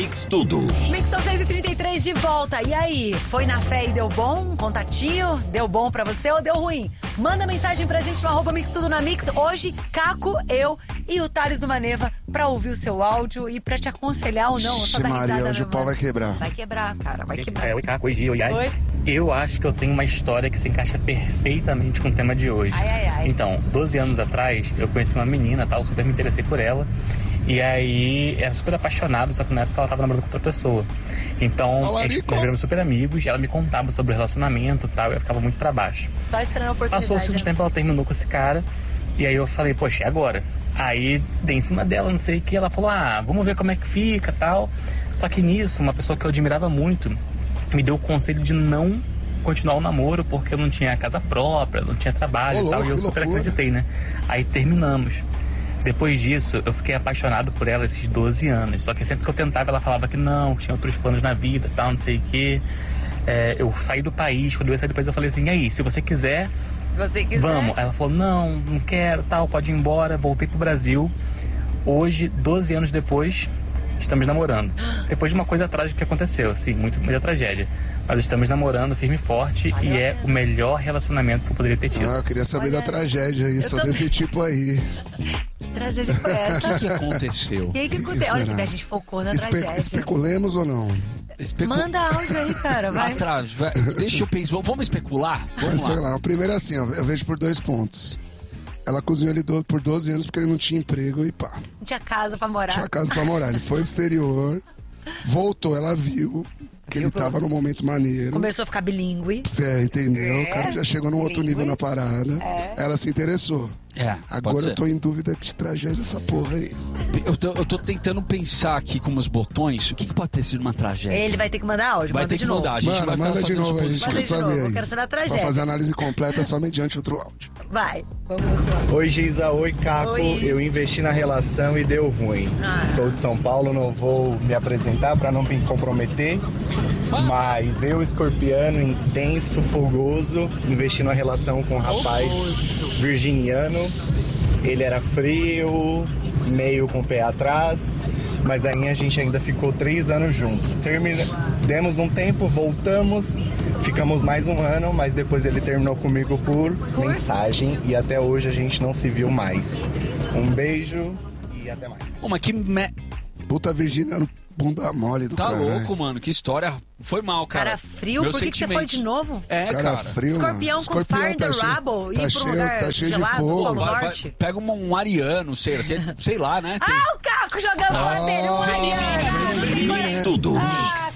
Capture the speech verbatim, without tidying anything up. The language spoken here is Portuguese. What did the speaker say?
Mix Tudo. Mix são seis e trinta e três de volta. E aí, foi na fé e deu bom? Contatinho? Deu bom pra você ou deu ruim? Manda mensagem pra gente no arroba Mix Tudo na Mix. Hoje, Caco, eu e o Thales do Maneva pra ouvir o seu áudio e pra te aconselhar ou não. Só dar risada. Maria, hoje o pau vai quebrar. Vai quebrar, cara, vai quebrar. É, oi, Caco, oi, Gi, oi, Ai. Oi. Eu acho que eu tenho uma história que se encaixa perfeitamente com o tema de hoje. Ai, ai, ai. Então, doze anos atrás, eu conheci uma menina, tal, super me interessei por ela. E aí, era super apaixonado, só que na época ela tava namorando com outra pessoa. Então, a gente, nós viramos super amigos, e ela me contava sobre o relacionamento e tal, e eu ficava muito pra baixo. Só esperando a oportunidade. Passou-se um né? tempo, ela terminou com esse cara, e aí eu falei, poxa, e agora? Aí, dei em cima dela, não sei o que, ela falou, ah, vamos ver como é que fica, tal. Só que nisso, uma pessoa que eu admirava muito, me deu o conselho de não continuar o namoro, porque eu não tinha casa própria, não tinha trabalho Ô, e tal, louco, e eu que super loucura. acreditei, né? Aí terminamos. Depois disso, eu fiquei apaixonado por ela esses doze anos. Só que sempre que eu tentava, ela falava que não, que tinha outros planos na vida, tal, não sei o quê. É, eu saí do país, quando eu ia sair do país, eu falei assim, e aí, se você quiser, Se você quiser. vamos. Aí ela falou, não, não quero, tal, pode ir embora. Voltei pro Brasil. Hoje, doze anos depois, estamos namorando. Depois de uma coisa trágica que aconteceu, assim, muito, muita tragédia. Mas estamos namorando firme e forte e é o melhor relacionamento que eu poderia ter tido. Ah, eu queria saber Olha, da tragédia aí, só também. desse tipo aí. Que tragédia foi essa? O que aconteceu? O que que que aconteceu? Olha, será? se a gente focou na Espe- tragédia. especulemos ou não? Especu... Manda áudio aí, cara, vai. Atrás, vai. Deixa eu pensar. Vamos especular? Mas Vamos sei lá. lá, o primeiro é assim, ó, eu vejo por dois pontos. Ela cozinhou ele do- por doze anos porque ele não tinha emprego e pá. Não tinha casa pra morar. Tinha casa pra morar. Ele foi pro exterior, voltou, ela viu que ele tava num momento maneiro. Começou a ficar bilíngue. É, entendeu? É, O cara já chegou num outro bilíngue. nível na parada. Ela se interessou. É, Agora pode ser. eu tô em dúvida que tragédia essa porra aí. Eu tô, eu tô tentando pensar aqui com os botões. O que, que pode ter sido uma tragédia? Ele vai ter que mandar áudio. Vai manda ter de que novo. mandar. A gente Mano, vai ficar manda de fazendo novo aí, a gente suposições. quer Manda de saber novo, aí. eu quero saber a Pra tragédia. fazer análise completa só mediante outro áudio. Vai. Vamos lá. Oi, Giza. Oi, Caco. Oi. Eu investi na relação e deu ruim. Ah. Sou de São Paulo, não vou me apresentar para não me comprometer. Mas eu, escorpiano, intenso, fogoso, investi numa relação com um rapaz Fogoso. virginiano. Ele era frio, meio com o pé atrás, mas aí a gente ainda ficou três anos juntos. Termina... Demos um tempo, voltamos, ficamos mais um ano, mas depois ele terminou comigo por mensagem e até hoje a gente não se viu mais. Um beijo e até mais. Pô, mas que me... Puta Virgínia no bunda mole do Tá caralho. louco, mano. Que história. Foi mal, cara. Cara frio, Meus por que, que você foi sentimentos. de novo? É, Cara, cara. frio, Escorpião mano. com Fire in the cheio- Rubble, ir tá pra um cheio, lugar tá cheio de gelado, fogo. Polo Vai- vai- Norte. pega um, um ariano, sei, que é- sei lá, né? Tem- Ah, o Caco jogando fora dele, um ariano. Mix Tudo. Ah,